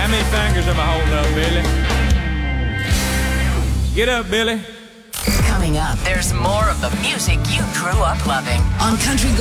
How many fingers am I holding up, Billy? Get up, Billy. Coming up, there's more of the music you grew up loving on Country